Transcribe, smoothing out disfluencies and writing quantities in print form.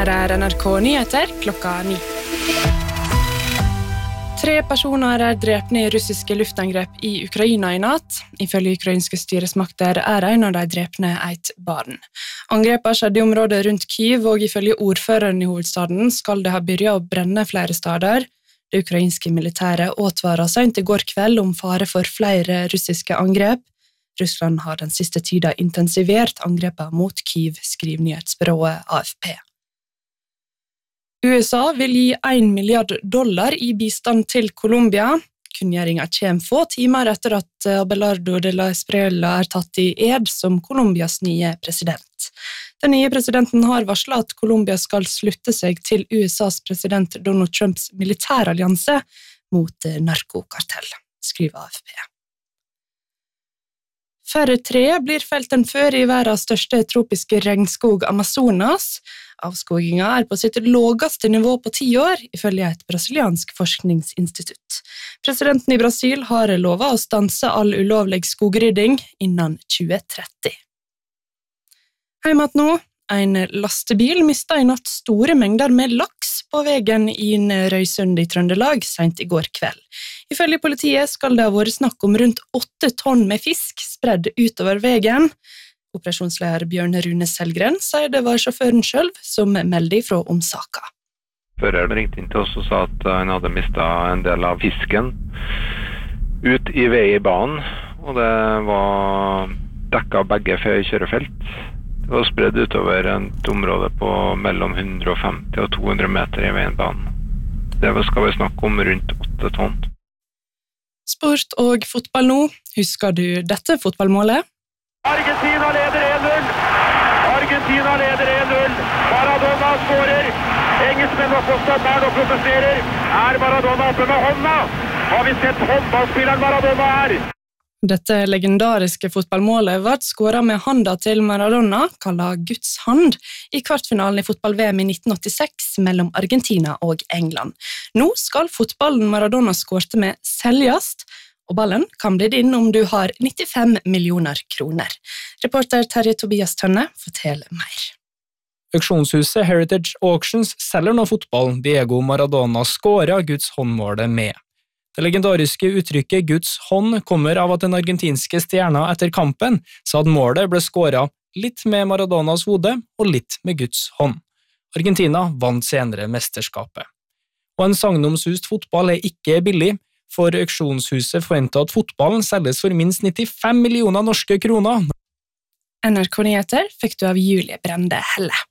Her NRK Nyheter klokka 9. 3 personer drepne i russiske luftangrep i Ukraina i natt. Ifølge ukrainske styresmakter en av de drepne et barn. Angrepet skjedde i området rundt Kyiv, og ifølge ordføreren i hovedstaden skal det ha begynt å brenne flere steder. Det ukrainske militæret advaret sent i går kveld om fare for flere russiske angrep. Russland har den siste tiden intensivert angrepet mot Kyiv, skriver nyhetsbyrået AFP. USA vil gi $1 milliard i bistand til Colombia. Kunngjøringen kommer få timer etter at Abelardo de la Espriella tatt i ed som Colombias nye president. Den nye presidenten har varslet at Colombia skal slutte seg til USAs president Donald Trumps militærallianse mot narkokartell, skriver AFP. Færre tre blir felt enn før i verdens største tropiske regnskog Amazonas. Avskogingen på sitt laveste nivå på 10 år, ifølge et brasiliansk forskningsinstitutt. Presidenten i Brasil har lovet å stanse all ulovlig skogrydding innen 2030. Heimat nå. En lastebil mistet i natt store mengder med laks på veien i Røysund i Trøndelag sent i går kveld. Ifølge politiet skal det ha vært snakk om rundt 8 tonn med fisk spredd utover veien. Operasjonsleder Bjørn Rune Selgren sier det var sjåføren selv som meldte ifra om saka. Føreren ringte inn til oss og sa at han hadde mistet en del av fisken ut i vei i banen, og det var dekket begge kjørefelt. Det var spredd utover et område på mellom 150 og 200 meter i veibanen. Det skal vi snakke om rundt 8 tonn. Sport og fotball nå. Husker du dette fotballmålet? Argentina leder 1-0. Argentina leder 1-0. Maradona skårer. Engelskmenn var på stopperen og protesterer. Maradona oppe med hånda? Har vi sett håndballspilleren Maradona her? Dette legendariske fotballmålet ble skåret med handa til Maradona, kallet Guds hand, i kvartfinalen i fotball-VM i 1986 mellom Argentina og England. Nå skal fotballen Maradona skårte med selges, og ballen kan bli din om du har 95 millioner kroner. Reporter Terje Tobias Tønne forteller mer. Auksjonshuset Heritage Auctions selger nå fotballen Diego Maradona skåret Guds håndmålet med. Det legendariske uttrykket Guds hånd kommer av at den argentinske stjerna etter kampen sa at målet ble skåret litt med Maradonas hode og litt med Guds hånd. Argentina vant senere mesterskapet. Og en sagnomsust fotball ikke billig, for auksjonshuset forventer at fotballen selges for minst 95 millioner norske kroner. NRK Nyheter fikk du av Julie Brende Helle.